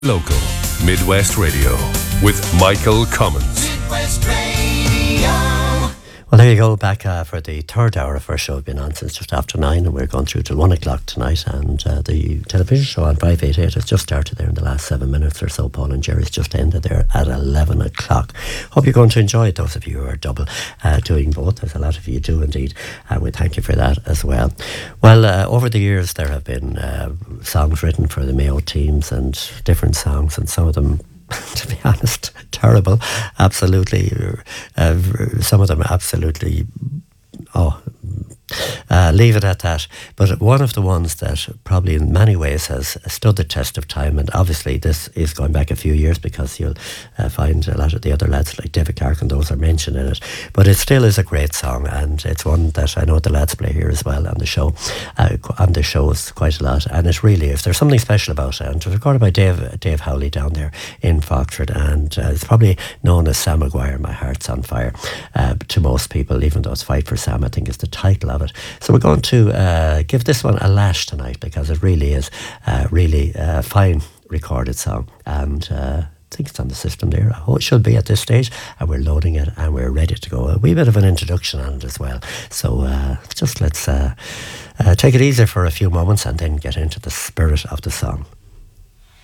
Local Midwest Radio with Michael Cummins. Midwest Radio. Well, there you go, back for the third hour of our show. We've been on since just after 9 and we're going through till 1 o'clock tonight, and the television show on 588 has just started there in the last 7 minutes or so. Paul and Jerry's just ended there at 11 o'clock. Hope you're going to enjoy it, those of you who are double doing both. There's a lot of you do indeed, and we thank you for that as well. Well, over the years there have been songs written for the Mayo teams and different songs, and some of them, to be honest, terrible. Absolutely. Some of them absolutely, leave it at that. But one of the ones that probably in many ways has stood the test of time, and obviously this is going back a few years because you'll find a lot of the other lads like David Clark and those are mentioned in it, but it still is a great song, and it's one that I know the lads play here as well on the show. On the shows quite a lot, and it really is. There's something special about it, and it was recorded by Dave Howley down there in Foxford, and it's probably known as Sam Maguire, My Heart's on Fire, to most people, even though it's Fight for Sam, I think is the title of it. So we're going to give this one a lash tonight because it really is really a fine recorded song, and I think it's on the system there. Oh, it should be at this stage, and we're loading it and we're ready to go. A wee bit of an introduction on it as well. So just let's take it easy for a few moments and then get into the spirit of the song.